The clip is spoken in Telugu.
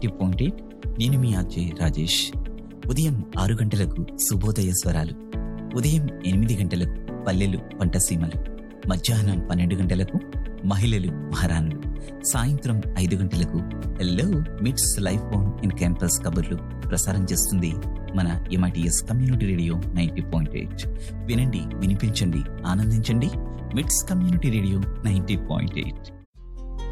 90.8. నేను మీ ఆర్జే రాజేష్. ఉదయం 6 గంటలకు శుభోదయ స్వరాలు, ఉదయం 8 గంటలకు పల్లెలు పంటసీమలు, మధ్యాహ్నం 12 గంటలకు మహిళలు మహారాణులు, సాయంత్రం 5 గంటలకు హెల్లో మిట్స్ లైఫ్ ఆన్ ఇన్ క్యాంపస్ కబుర్లు ప్రసారం చేస్తుంది మన MITS కమ్యూనిటీ రేడియో 90.8. వినండి, వినిపించండి, ఆనందించండి. మిట్స్ కమ్యూనిటీ రేడియో 90.8.